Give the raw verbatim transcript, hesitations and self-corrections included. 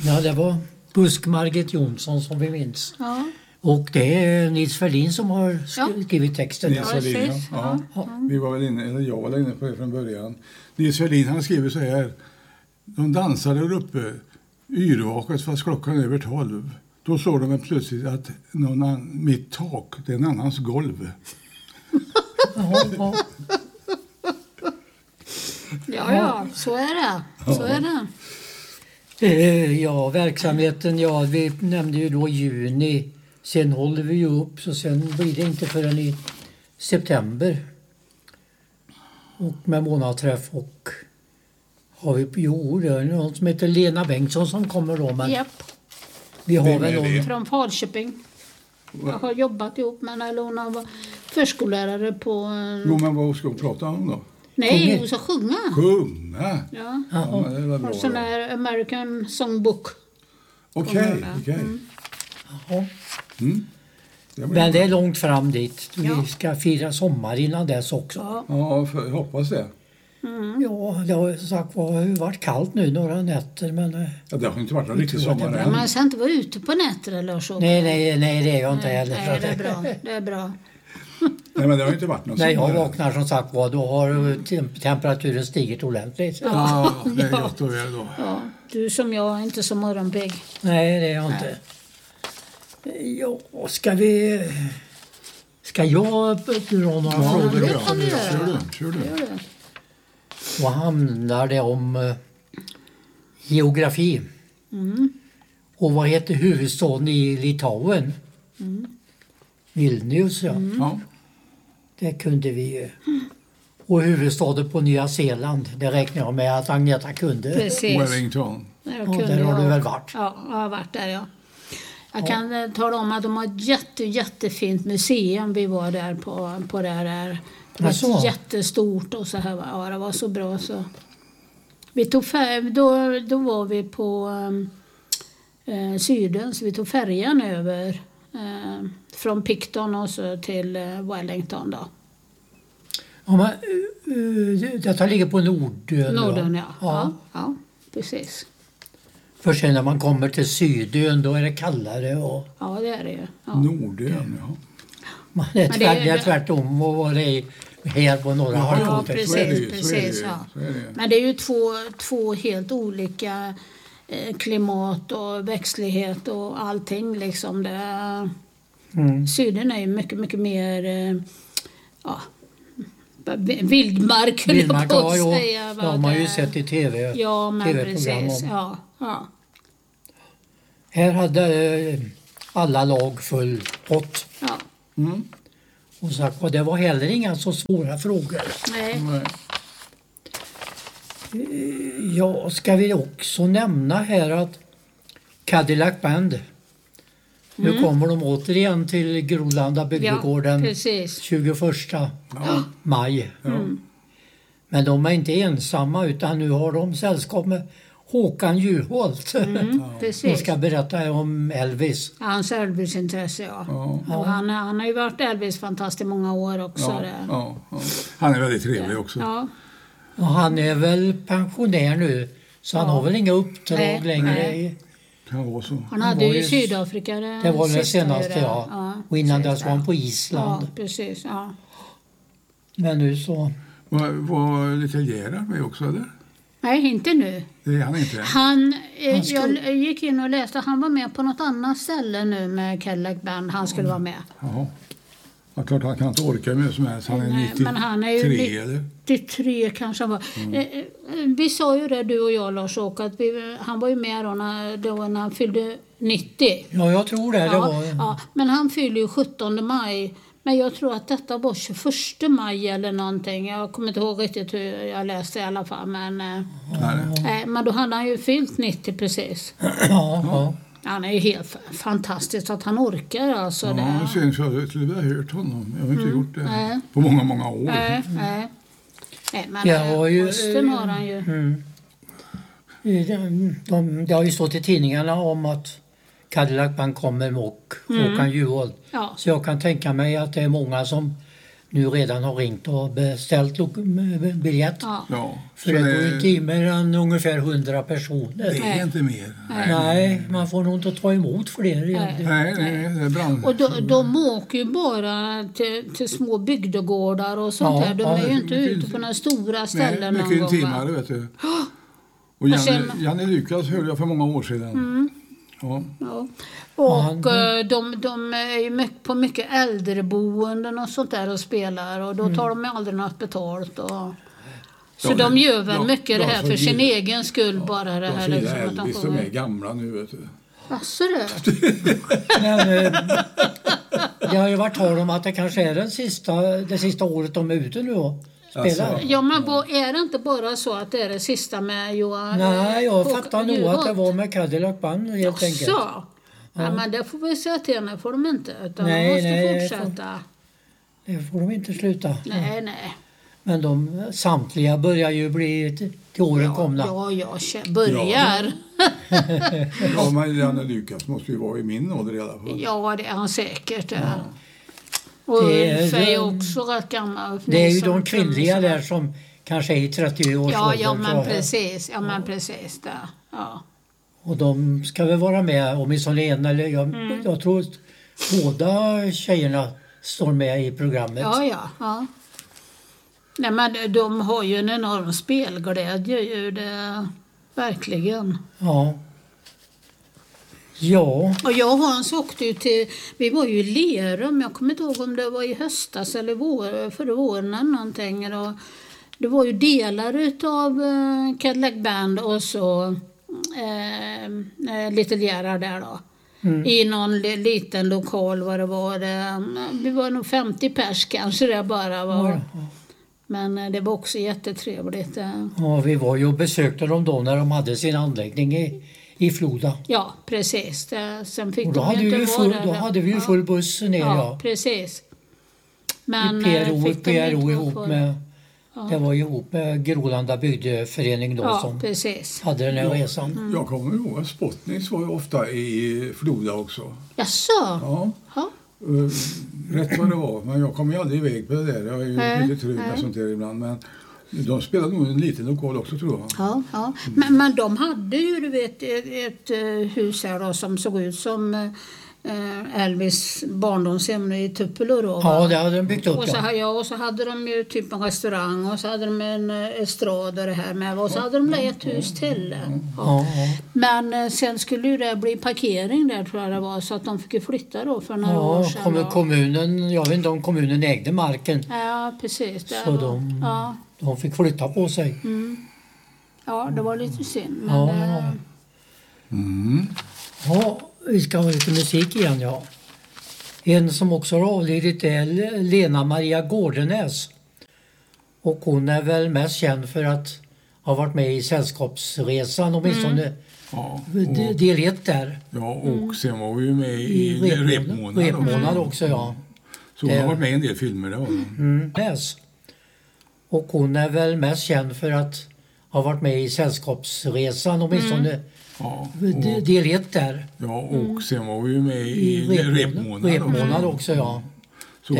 Ja, det var Busk Margit Jonsson som vi minns. Ja. Och det är Nils Ferlin som har skrivit texten. Nils Ferlin, ja. Ja. Ja. Vi var väl inne, eller jag var inne på det från början. Nils Ferlin, han skriver så här. De dansade där uppe, yrvaket fast klockan är över tolv. Då såg de plötsligt att någon annan, mitt tak, det är en annans golv. Ja, ja, så är det. Så är det. Eh, Ja, verksamheten, ja, vi nämnde ju då juni. Sen håller vi ju upp, så sen blir det inte förrän i september. Och med månadsträff och har vi på jord. Det är någon som heter Lena Bengtsson som kommer då. Men Japp. vi har väl någon... Från Falköping. Jag har jobbat ihop med henne. Hon var förskollärare på... Jo, men vad ska hon prata om då? Nej, hon ska sjunga. Sjunga? Ja. Ja, men det var bra. Och sån här American Songbook. Okej, okej. Mm. Ja. Mm. Det Men det är långt fram dit. Vi Ja. ska fira sommar innan dess också. Ja. Ja, för, jag hoppas det. Mm. Ja, det har som sagt var, det har varit kallt nu några nätter. Men, eh, Ja, det har inte varit någon riktig tror att det sommar är än. Man ska inte vara ute på nätter eller så. nej, nej, nej, det är jag inte Nej, heller. nej, det är bra. Det är bra. Nej, men det har inte varit någon När jag sommar än. vaknar som sagt var, då har tem- temperaturen stigit ordentligt. Ja, det är Ja. gott och väl då. Ja, du som jag är inte så morgonpigg. Nej, det är jag inte. Ja, ska vi... Ska jag dra några Ja, frågor? det då? kan vi göra. Kör du, kör du. Gör det. Vad handlar det om eh, geografi? Mm. Och vad heter huvudstaden i Litauen? Mm. Vilnius, ja. Ja. Det kunde vi ju. Och huvudstaden på Nya Zeeland, det räknar jag med att Agneta kunde. Precis. Wellington. Jag Ja, kunde där har jag. du väl varit? Ja, jag har varit där, ja. Jag kan eh, tala om att de har ett jätte, jättefint museum. Vi var där på, på det här. Det var Jaså? jättestort och så här. va. Ja, det var så bra så. Vi tog fär- då, då var vi på eh, Syden, så vi tog färjan över eh, från Picton och så till eh, Wellington då. Ja, men, uh, uh, detta ligger på Nordön. Norden, ja. ja. Ja, ja, precis. För sen när man kommer till Sydön, då är det kallare och Ja, det är det ju. Ja. Nordön, ja. man är, Men det- tvärt, det är tvärtom och vad det är här på norra Ja, Ja, halvklotet. så är det precis. ju, så är det precis ju, ja. så är det. Men det är ju två, två helt olika eh, klimat och växtlighet och allting. Liksom. Det, Mm. Syden är ju mycket, mycket mer eh, ja, v- vildmark, höll jag Vildmark, på ja, att jo, säga. det har man ju Det- sett i tv. Ja, men tv-program precis. om. Ja, ja. Här hade eh, alla lag full pott. Ja. Mm. Och sagt, och det var heller inga så svåra frågor. Nej. Nej. Ja, ska vi också nämna här att Cadillac Band, nu Mm. kommer de återigen till Grolanda bygdegården Ja, precis. tjugoförsta Ja. maj. Mm. Men de är inte ensamma utan nu har de sällskap med Håkan Juholt. Mm, De precis. ska berätta om Elvis. Hans Elvis-intresse, ja. Ja. Och han, han har ju varit Elvis-fantast i många år också. Ja, det. ja, ja. Han är väldigt trevlig också. Ja, Och han är väl pensionär nu så han Ja. har väl inga uppdrag Nej, längre. nej. Kan vara så. han Han hade var ju ju- Sydafrika det, Det var det sista senaste, ju det. ja. Och innan precis, dess var han på Island. Ja, precis. Ja. Men nu så... Var, var lite Gerhard med också, eller? Nej, inte nu. Det är han inte. Han, eh, Han skulle- Jag gick in och läste, han var med på något annat ställe nu med Cadillac Band. Han skulle vara med. Jaha. Ja, klart han kan inte orka med som helst. Han är Nej, nittiotre men han är ju ni- eller? nittiotre kanske han var. Mm. Eh, eh, Vi sa ju det, du och jag, Lars, och att vi, han var ju med då när, då när han fyllde nittio. Ja, jag tror det. det Ja, var... ja, men han fyller ju sjuttonde maj. Men jag tror att detta var tjugoförsta maj eller någonting. Jag kommer inte ihåg riktigt hur jag läste i alla fall. Men, eh, Nej. eh, men då hade han ju fyllt nittio precis. Ja, ja. Han är ju helt f- fantastiskt att han orkar alltså. Ja, det det. syns jag. Jag skulle ha hört honom. Jag har inte gjort det Nej. på många, många år. Nej, nej. Nej, men Jag har ju- eh, rösten har han ju. Mm. De, de, det har ju stått i tidningarna om att Cadillac Band kommer och Håkan Juholt. Ja. Så jag kan tänka mig att det är många som nu redan har ringt och beställt lo- biljett. Ja. Ja. För det går inte in mer än ungefär hundra personer. Det är inte mer. Nej. Nej, man får nog inte ta emot för det egentligen. Nej, nej, det är brand. Och de, de åker ju bara till, till små bygdegårdar och sånt Ja, där. De ja, är ju inte mycket- ute på några stora ställen Nej, någon mycket gång. intimare, va? vet du. Och Janne, sen- Janne Lukas hörde jag för många år sedan. Mm. Ja. Ja. Och han- eh, de, de är ju mycket, på mycket äldreboenden och sånt där och spelar och då tar de ju aldrig något betalt. Och, så Ja, de gör väl ja, mycket det ja, här så för sin gillar- egen skull bara det De här. firar Liksom, att de Elvis, får- de är gamla nu, vet du. Jaså du? Men, eh, det har ju varit tal om att det kanske är den sista, det sista året de är ute nu och spelar. Alltså, Ja, men vad- är det inte bara så att det är det sista med Johan? Nej, jag Håkan fattar nog att det Juholt? var med Cadillac Band helt enkelt. Så. Ja, men det får vi säga till henne, får de inte. Utan Nej, de måste nej, det fortsätta. Det får de inte sluta. Nej, nej. Men de samtliga börjar ju bli till, till åren komna. Ja, jag kä- börjar. Ja, men Janne Lukas måste ju vara i min ålder i alla fall. Ja, det är han säkert. Ja. Och Det är Ulf är ju de- också rätt gammal. Det är ju Som de kvinnliga trummisar. där som kanske är i trettio års Ja, ålder. ja, så men här. precis. Ja, men precis. Det. Ja. Och de ska väl vara med, åtminstone en eller jag, Mm. jag tror att båda tjejerna står med i programmet. Ja, ja, ja. Nej, men de har ju en enorm spelglädje ju det, verkligen. Ja. Ja, Och jag och Hans åkte ju till, vi var ju i Lerum, jag kommer inte ihåg om det var i höstas eller vår, förra våren eller någonting. Och det var ju delar utav uh, Cadillac Band och så uh, Little Gerhard där då. Mm. I någon li- liten lokal vad det var. Det, det var nog femtio pers kanske det bara var. ja, Men eh, det var också jättetrevligt. eh. ja, vi var ju och besökte dem då när de hade sin anläggning i, i Floda. Ja, precis. Det, sen fick Och då de hade, ju vi inte ju vara full, där. då hade vi ju Ja. full buss ner. Ja, Ja. precis. I Men P eh, R O, fick de P R O inte vara ihop kvar. med, Ja. det var ihop med Grålanda bygdeförening då Ja, som precis. hade den här resan. Jag kommer ihåg att Spotnings var ju ofta i Floda också. Jaså? Ja. Ja. Uh, rätt vad det var, men jag kommer ju aldrig iväg på det där. Jag är ju Nej, lite trygg med nej. sånt där ibland. Men de spelade nog en liten lokal också, tror jag. Ja, ja. Men, men de hade ju du vet, ett, ett eh, hus här då, som såg ut som eh, Elvis barndomshem i Tupelo. Då, va? Ja, det hade de byggt upp. Och så, Ja. ha- ja, och så hade de ju typ en restaurang och så hade de en eh, estrad och det här med. Och så hade de ett hus till. Ja. Ja, ja. Men eh, sen skulle ju det bli parkering där tror jag det var. Så att de fick ju flytta då för några år Ja, sedan. kommer då. kommunen, jag vet inte om kommunen ägde marken. Ja, precis. Det Så var, de- ja, De fick flytta på sig. ja, det var lite synd. Men, Ja, eh, ja. Mm. Ja, vi ska ha lite musik igen, ja. En som också har avlidit är Lena Maria Gårdenäs. Och hon är väl mest känd för att ha varit med i Sällskapsresan, åtminstone Ja, d- och, del ett där. ja, och sen var vi ju med I i repmånad, repmånad. repmånad också, ja. Så hon har varit med i en del filmer, det har hon. Mm. Näs. Och hon är väl mest känd för att ha varit med i Sällskapsresan, åtminstone Ja, d- och, del ett där. ja, och sen var vi ju med I i repmånad. repmånad också, ja.